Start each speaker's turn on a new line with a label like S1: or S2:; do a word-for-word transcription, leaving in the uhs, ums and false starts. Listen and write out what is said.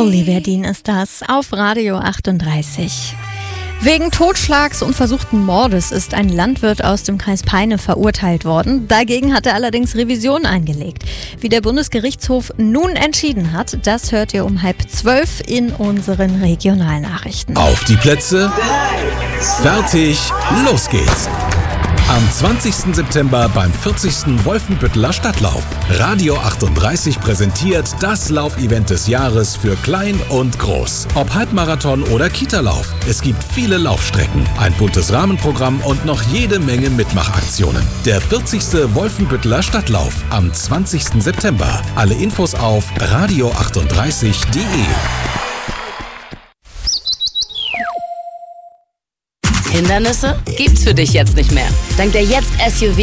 S1: Olivia Dean ist das auf Radio achtunddreißig. Wegen Totschlags und versuchten Mordes ist ein Landwirt aus dem Kreis Peine verurteilt worden. Dagegen hat er allerdings Revision eingelegt. Wie der Bundesgerichtshof nun entschieden hat, das hört ihr um halb zwölf in unseren Regionalnachrichten.
S2: Auf die Plätze, fertig, los geht's! Am zwanzigsten September beim vierzigsten Wolfenbütteler Stadtlauf. Radio achtunddreißig präsentiert das Laufevent des Jahres für Klein und Groß. Ob Halbmarathon oder Kita-Lauf. Es gibt viele Laufstrecken, ein buntes Rahmenprogramm und noch jede Menge Mitmachaktionen. Der vierzigste Wolfenbütteler Stadtlauf am zwanzigsten September. Alle Infos auf radio achtunddreißig punkt de.
S3: Hindernisse gibt's für dich jetzt nicht mehr. Dank der Jetzt S U V